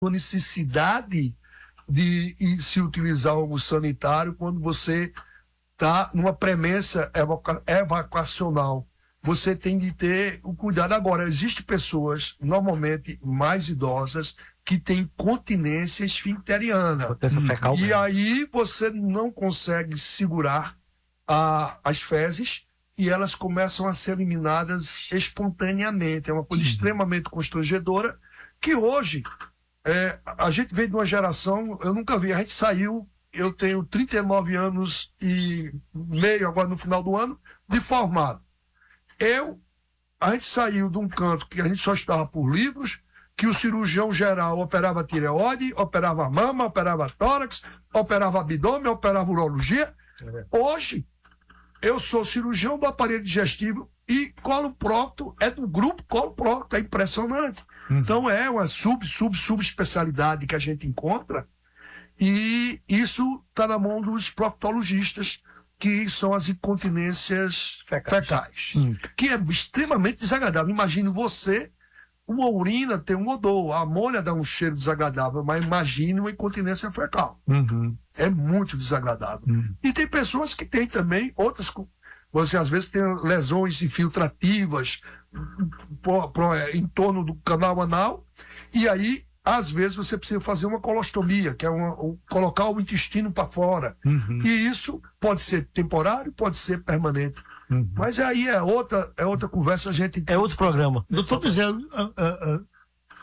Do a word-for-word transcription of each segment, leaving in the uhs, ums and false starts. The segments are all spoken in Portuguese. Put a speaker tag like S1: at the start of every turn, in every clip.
S1: necessidade de se utilizar algo sanitário quando você está numa premência evacu- evacuacional. Você tem de ter o cuidado. Agora, existem pessoas, normalmente mais idosas, que têm continência esfincteriana.
S2: Potência fecal.
S1: E aí você não consegue segurar a, as fezes e elas começam a ser eliminadas espontaneamente. É uma coisa uhum. extremamente constrangedora que hoje é, a gente veio de uma geração, eu nunca vi, a gente saiu, eu tenho trinta e nove anos e meio agora no final do ano, de formado. Eu, a gente saiu de um canto que a gente só estudava por livros, que o cirurgião geral operava tireoide, operava mama, operava tórax, operava abdômen, operava urologia. Hoje, eu sou cirurgião do aparelho digestivo e colo prócto é do grupo colo prócto, é impressionante. Uhum. Então é uma sub, sub, subespecialidade que a gente encontra e isso está na mão dos proctologistas, que são as incontinências fecais, fecais hum. que é extremamente desagradável. Imagine você, uma urina tem um odor, a amônia dá um cheiro desagradável, mas imagine uma incontinência fecal. Uhum. É muito desagradável. Uhum. E tem pessoas que têm também outras... Você às vezes tem lesões infiltrativas pro, pro, em torno do canal anal, e aí às vezes você precisa fazer uma colostomia, que é uma, um, colocar o intestino para fora. Uhum. E isso pode ser temporário, pode ser permanente. Uhum. Mas aí é outra, é outra conversa, a gente...
S2: É outro programa.
S3: Doutor Bezerra, uh, uh, uh,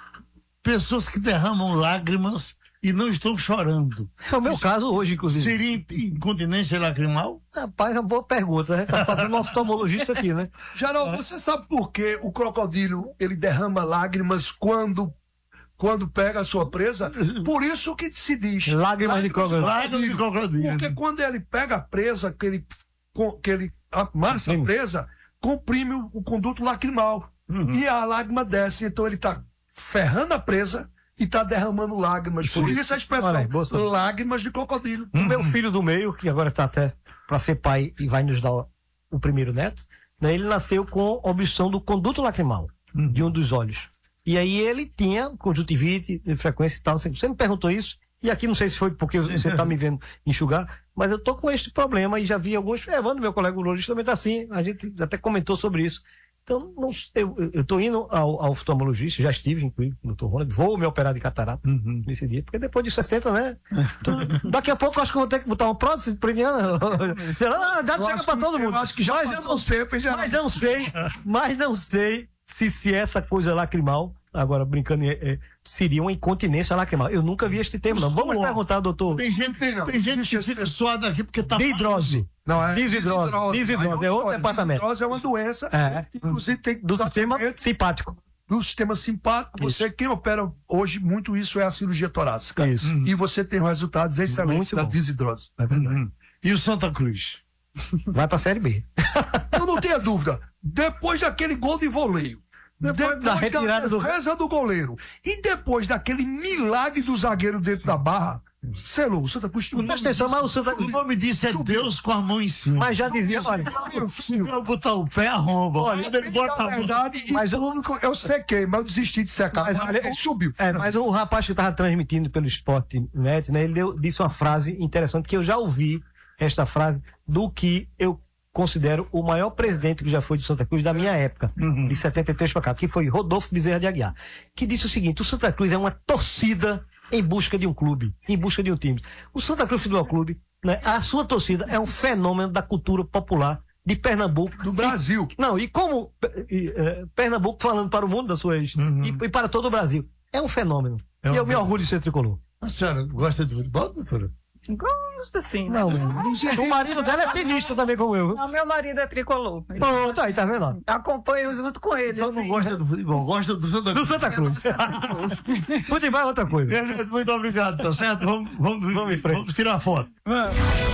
S3: pessoas que derramam lágrimas e não estão chorando.
S2: É o meu isso, caso hoje, inclusive.
S3: Seria incontinência lacrimal?
S2: Rapaz, é uma boa pergunta, né? Tá fazendo um oftalmologista aqui, né?
S1: Geraldo, é. Você sabe por que o crocodilo, ele derrama lágrimas quando... quando pega a sua presa? Por isso que se diz
S2: lágrimas, lágrimas de crocodilo.
S3: Lágrimas de crocodilo.
S1: Porque quando ele pega a presa, que ele, que ele amassa a presa, comprime o, o conduto lacrimal. Uhum. E a lágrima desce. Então ele está ferrando a presa e está derramando lágrimas. Por, Por isso, isso a expressão aí, lágrimas de crocodilo.
S2: O uhum. meu filho do meio, que agora está até para ser pai e vai nos dar o, o primeiro neto, né, ele nasceu com obstrução do conduto lacrimal, uhum. de um dos olhos. E aí ele tinha conjuntivite, frequência e tal. Você me perguntou isso, e aqui não sei se foi porque você está me vendo enxugar, mas eu tô com este problema e já vi alguns. Evandro, meu colega urologista, também está assim. A gente até comentou sobre isso. Então, não, eu, eu tô indo ao, ao oftalmologista, já estive, inclusive, no doutor Ronald, vou me operar de catarata uhum. nesse dia, porque depois de sessenta, né? Então, daqui a pouco eu acho que eu vou ter que botar uma prótese preniana. Já, já chega para todo mundo.
S1: Eu acho que já mas eu não sei, já...
S2: mas não sei, mas não sei se, se essa coisa lacrimal, agora brincando, é, é, seria uma incontinência lacrimal. Eu nunca vi este termo, não. Vamos perguntar, doutor.
S3: Tem gente, tem, tem gente que fica suada aqui porque tá...
S2: Desidrose.
S1: Não, é
S2: desidrose. Desidrose, desidrose. É outro departamento.
S1: Desidrose é uma doença,
S2: é.
S1: inclusive tem...
S2: Do sistema simpático.
S1: Do sistema simpático. Isso. Você, quem opera hoje muito isso é a cirurgia torácica.
S2: Isso.
S1: E você tem resultados excelentes da desidrose.
S2: É verdade.
S3: Uhum. E o Santa Cruz?
S2: Vai pra Série B.
S1: Eu não tenho dúvida. Depois daquele gol de voleio, depois, depois da retirada da defesa do... do goleiro e depois daquele milagre do zagueiro dentro da barra, selou o Santa Cruz.
S3: Presta atenção, mas o, Santa... o nome disso é subiu. Deus com a mão em cima.
S2: Mas já dizia, olha,
S3: se eu botar o pé, arromba.
S1: Olha, ele bota a verdade, mas eu, eu sequei, mas eu desisti de secar. Mas, mas ele subiu.
S2: É, mas o rapaz que estava transmitindo pelo Sport Net, né, ele deu, disse uma frase interessante que eu já ouvi esta frase do que eu considero o maior presidente que já foi de Santa Cruz da minha época, uhum. de setenta e três para cá, que foi Rodolfo Bezerra de Aguiar, que disse o seguinte: o Santa Cruz é uma torcida em busca de um clube, em busca de um time. O Santa Cruz Futebol Clube, né, a sua torcida é um fenômeno da cultura popular de Pernambuco.
S1: Do Brasil.
S2: E, não, e como e, é, Pernambuco falando para o mundo das suas, uhum. e, e para todo o Brasil, é um fenômeno. É um e eu me orgulho de ser tricolor.
S3: A senhora gosta de futebol, doutora?
S4: Gosto sim.
S2: Não, não. O marido dela é tenista também como eu.
S4: Não, meu marido é tricolor.
S2: Pronto, aí, tá vendo?
S4: Acompanho junto com ele.
S3: Então
S4: assim.
S3: não gosta do futebol, gosta do Santa Cruz.
S2: Do Santa Cruz. Futebol é outra coisa.
S3: Muito obrigado, tá certo? Vamos, vamos, vamos, em frente. Vamos tirar a foto. Vamos.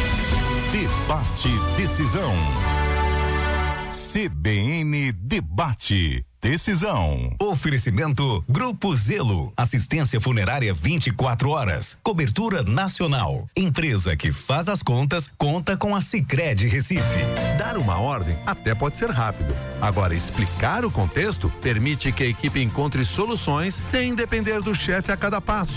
S5: Debate Decisão. C B N Debate. Decisão. Oferecimento Grupo Zelo. Assistência funerária vinte e quatro horas. Cobertura nacional. Empresa que faz as contas, conta com a Sicredi Recife.
S6: Dar uma ordem até pode ser rápido. Agora, explicar o contexto permite que a equipe encontre soluções sem depender do chefe a cada passo.